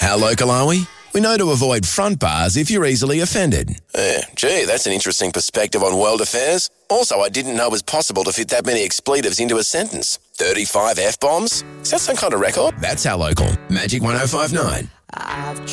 How local are we? We know to avoid front bars if you're easily offended. Gee, that's an interesting perspective on world affairs. Also, I didn't know it was possible to fit that many expletives into a sentence. 35 F-bombs? Is that some kind of record? That's How Local. Magic 105.9. I've